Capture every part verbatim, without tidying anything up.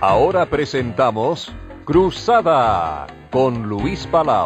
Ahora presentamos Cruzada con Luis Palau.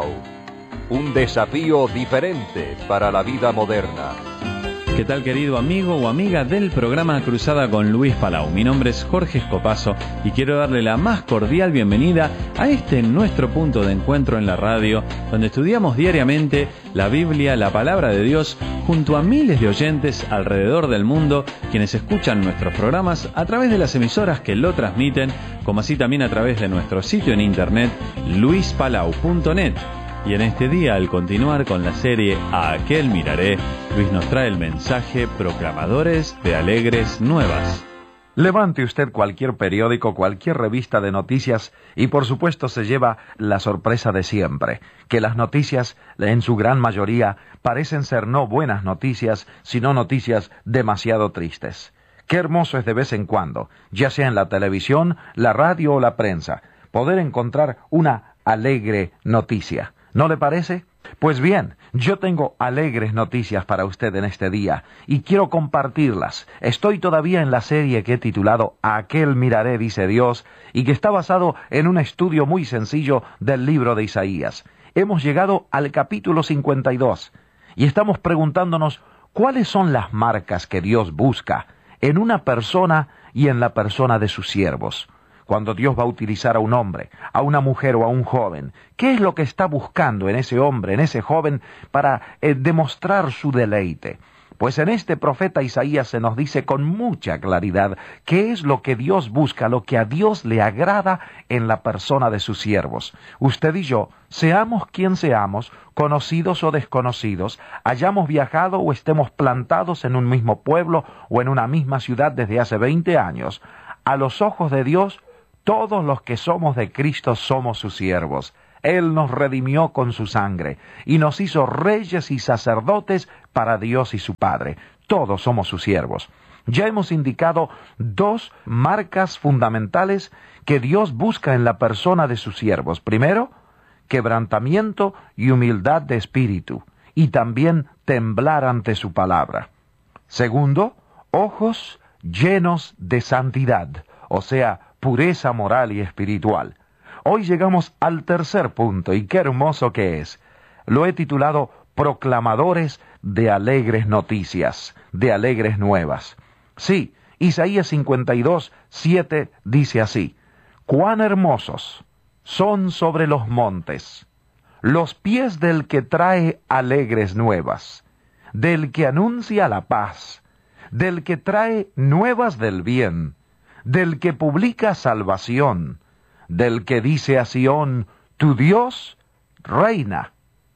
Un desafío diferente para la vida moderna. ¿Qué tal, querido amigo o amiga del programa Cruzada con Luis Palau? Mi nombre es Jorge Escopazo y quiero darle la más cordial bienvenida a este nuestro punto de encuentro en la radio, donde estudiamos diariamente la Biblia, la Palabra de Dios, junto a miles de oyentes alrededor del mundo, quienes escuchan nuestros programas a través de las emisoras que lo transmiten, como así también a través de nuestro sitio en internet, luis palau punto net. Y en este día, al continuar con la serie A Aquel Miraré, Luis nos trae el mensaje Proclamadores de Alegres Nuevas. Levante usted cualquier periódico, cualquier revista de noticias y por supuesto se lleva la sorpresa de siempre, que las noticias, en su gran mayoría, parecen ser no buenas noticias, sino noticias demasiado tristes. Qué hermoso es de vez en cuando, ya sea en la televisión, la radio o la prensa, poder encontrar una alegre noticia. ¿No le parece? Pues bien, yo tengo alegres noticias para usted en este día y quiero compartirlas. Estoy todavía en la serie que he titulado A Aquel Miraré, dice Dios, y que está basado en un estudio muy sencillo del libro de Isaías. Hemos llegado al capítulo cincuenta y dos y estamos preguntándonos cuáles son las marcas que Dios busca en una persona y en la persona de sus siervos. Cuando Dios va a utilizar a un hombre, a una mujer o a un joven, ¿qué es lo que está buscando en ese hombre, en ese joven, para eh, demostrar su deleite? Pues en este profeta Isaías se nos dice con mucha claridad qué es lo que Dios busca, lo que a Dios le agrada en la persona de sus siervos. Usted y yo, seamos quien seamos, conocidos o desconocidos, hayamos viajado o estemos plantados en un mismo pueblo o en una misma ciudad desde hace veinte años, a los ojos de Dios, todos los que somos de Cristo somos sus siervos. Él nos redimió con su sangre y nos hizo reyes y sacerdotes para Dios y su Padre. Todos somos sus siervos. Ya hemos indicado dos marcas fundamentales que Dios busca en la persona de sus siervos. Primero, quebrantamiento y humildad de espíritu, y también temblar ante su palabra. Segundo, ojos llenos de santidad, o sea, pureza moral y espiritual. Hoy llegamos al tercer punto, y qué hermoso que es. Lo he titulado Proclamadores de Alegres Noticias, de Alegres Nuevas. Sí, Isaías cincuenta y dos, siete dice así: cuán hermosos son sobre los montes los pies del que trae alegres nuevas, del que anuncia la paz, del que trae nuevas del bien, del que publica salvación, del que dice a Sión, tu Dios reina.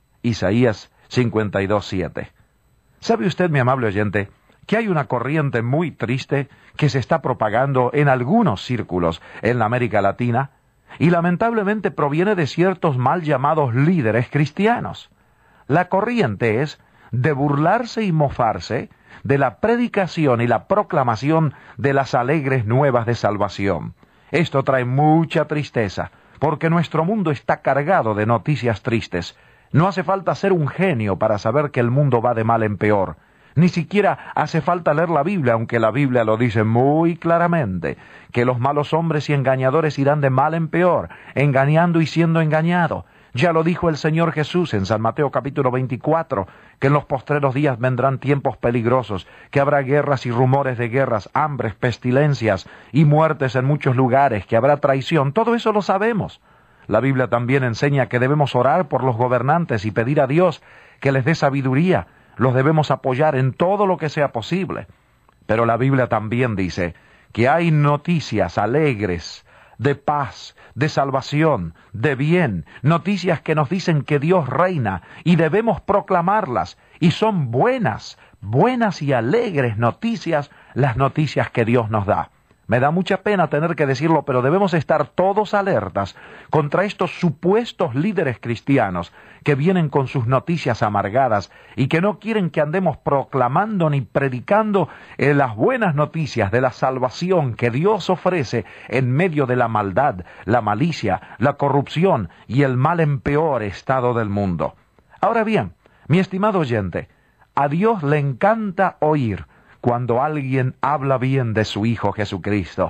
Isaías cincuenta y dos, siete. ¿Sabe usted, mi amable oyente, que hay una corriente muy triste que se está propagando en algunos círculos en la América Latina y lamentablemente proviene de ciertos mal llamados líderes cristianos? La corriente es de burlarse y mofarse de la predicación y la proclamación de las alegres nuevas de salvación. Esto trae mucha tristeza, porque nuestro mundo está cargado de noticias tristes. No hace falta ser un genio para saber que el mundo va de mal en peor. Ni siquiera hace falta leer la Biblia, aunque la Biblia lo dice muy claramente, que los malos hombres y engañadores irán de mal en peor, engañando y siendo engañados. Ya lo dijo el Señor Jesús en San Mateo capítulo veinticuatro, que en los postreros días vendrán tiempos peligrosos, que habrá guerras y rumores de guerras, hambres, pestilencias y muertes en muchos lugares, que habrá traición. Todo eso lo sabemos. La Biblia también enseña que debemos orar por los gobernantes y pedir a Dios que les dé sabiduría. Los debemos apoyar en todo lo que sea posible. Pero la Biblia también dice que hay noticias alegres, de paz, de salvación, de bien, noticias que nos dicen que Dios reina y debemos proclamarlas, y son buenas, buenas y alegres noticias, las noticias que Dios nos da. Me da mucha pena tener que decirlo, pero debemos estar todos alertas contra estos supuestos líderes cristianos que vienen con sus noticias amargadas y que no quieren que andemos proclamando ni predicando eh, las buenas noticias de la salvación que Dios ofrece en medio de la maldad, la malicia, la corrupción y el mal en peor estado del mundo. Ahora bien, mi estimado oyente, a Dios le encanta oír cuando alguien habla bien de su Hijo Jesucristo.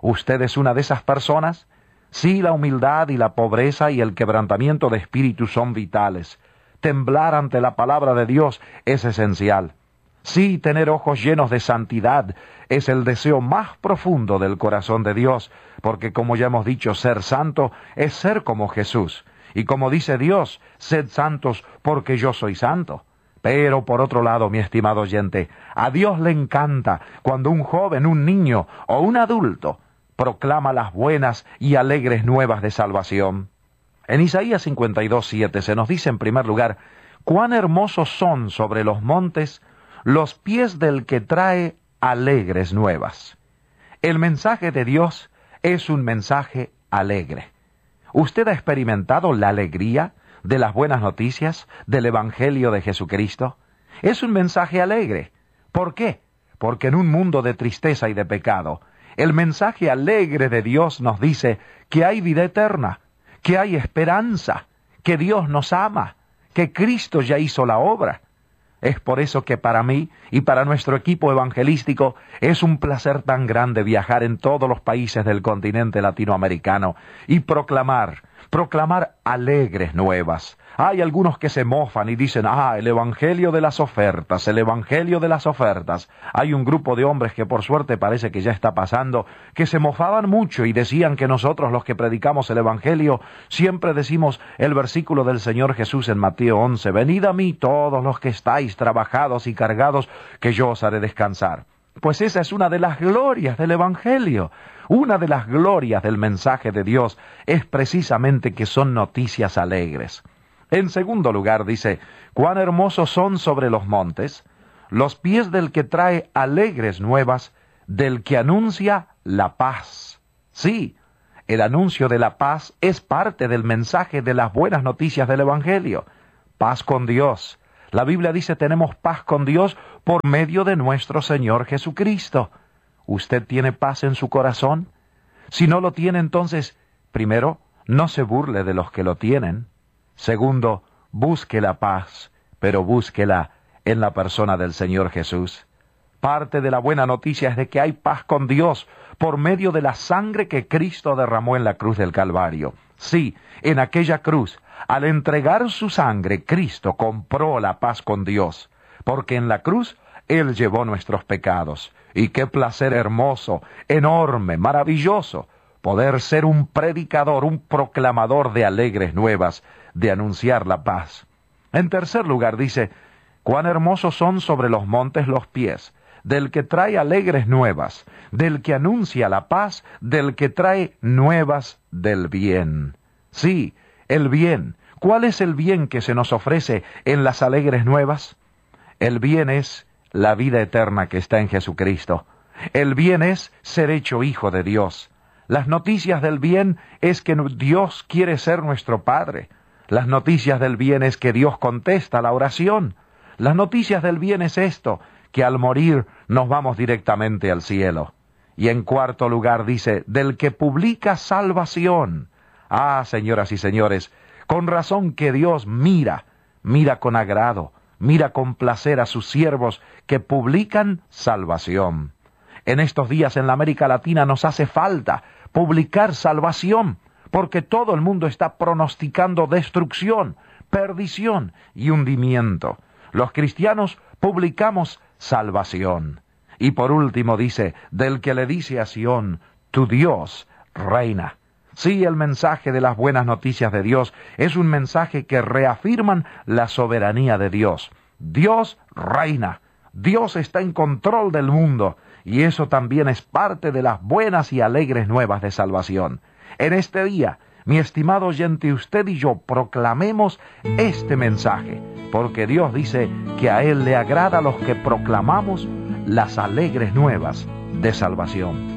¿Usted es una de esas personas? Sí, la humildad y la pobreza y el quebrantamiento de espíritu son vitales. Temblar ante la palabra de Dios es esencial. Sí, tener ojos llenos de santidad es el deseo más profundo del corazón de Dios, porque como ya hemos dicho, ser santo es ser como Jesús. Y como dice Dios, sed santos porque yo soy santo. Pero por otro lado, mi estimado oyente, a Dios le encanta cuando un joven, un niño o un adulto proclama las buenas y alegres nuevas de salvación. En Isaías cincuenta y dos, siete se nos dice en primer lugar, cuán hermosos son sobre los montes los pies del que trae alegres nuevas. El mensaje de Dios es un mensaje alegre. ¿Usted ha experimentado la alegría de las buenas noticias del Evangelio de Jesucristo? Es un mensaje alegre. ¿Por qué? Porque en un mundo de tristeza y de pecado, el mensaje alegre de Dios nos dice que hay vida eterna, que hay esperanza, que Dios nos ama, que Cristo ya hizo la obra. Es por eso que para mí y para nuestro equipo evangelístico es un placer tan grande viajar en todos los países del continente latinoamericano y proclamar, proclamar alegres nuevas. Hay algunos que se mofan y dicen, ah, el evangelio de las ofertas, el evangelio de las ofertas. Hay un grupo de hombres que por suerte parece que ya está pasando, que se mofaban mucho y decían que nosotros los que predicamos el evangelio siempre decimos el versículo del Señor Jesús en Mateo once, venid a mí todos los que estáis trabajados y cargados, que yo os haré descansar. Pues esa es una de las glorias del evangelio. Una de las glorias del mensaje de Dios es precisamente que son noticias alegres. En segundo lugar dice, cuán hermosos son sobre los montes los pies del que trae alegres nuevas, del que anuncia la paz. Sí, el anuncio de la paz es parte del mensaje de las buenas noticias del Evangelio. Paz con Dios. La Biblia dice tenemos paz con Dios por medio de nuestro Señor Jesucristo. ¿Usted tiene paz en su corazón? Si no lo tiene, entonces, primero, no se burle de los que lo tienen. Segundo, busque la paz, pero búsquela en la persona del Señor Jesús. Parte de la buena noticia es de que hay paz con Dios por medio de la sangre que Cristo derramó en la cruz del Calvario. Sí, en aquella cruz, al entregar su sangre, Cristo compró la paz con Dios, porque en la cruz Él llevó nuestros pecados. Y qué placer hermoso, enorme, maravilloso, poder ser un predicador, un proclamador de alegres nuevas, de anunciar la paz. En tercer lugar dice, cuán hermosos son sobre los montes los pies, del que trae alegres nuevas, del que anuncia la paz, del que trae nuevas del bien. Sí, el bien. ¿Cuál es el bien que se nos ofrece en las alegres nuevas? El bien es la vida eterna que está en Jesucristo. El bien es ser hecho hijo de Dios. Las noticias del bien es que Dios quiere ser nuestro Padre. Las noticias del bien es que Dios contesta la oración. Las noticias del bien es esto, que al morir nos vamos directamente al cielo. Y en cuarto lugar dice, del que publica salvación. Ah, señoras y señores, con razón que Dios mira, mira con agrado, mira con placer a sus siervos que publican salvación. En estos días en la América Latina nos hace falta publicar salvación, porque todo el mundo está pronosticando destrucción, perdición y hundimiento. Los cristianos publicamos salvación. Y por último dice, del que le dice a Sión, tu Dios reina. Sí, el mensaje de las buenas noticias de Dios es un mensaje que reafirman la soberanía de Dios. Dios reina. Dios está en control del mundo. Y eso también es parte de las buenas y alegres nuevas de salvación. En este día, mi estimado oyente, usted y yo proclamemos este mensaje, porque Dios dice que a Él le agrada a los que proclamamos las alegres nuevas de salvación.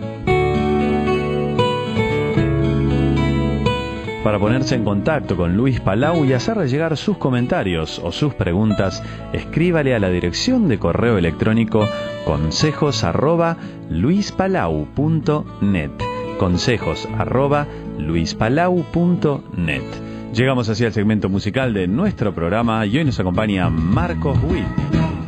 Para ponerse en contacto con Luis Palau y hacerle llegar sus comentarios o sus preguntas, escríbale a la dirección de correo electrónico consejos arroba luispalau punto net. consejos arroba luispalau punto net. Llegamos así al segmento musical de nuestro programa y hoy nos acompaña Marcos Witt.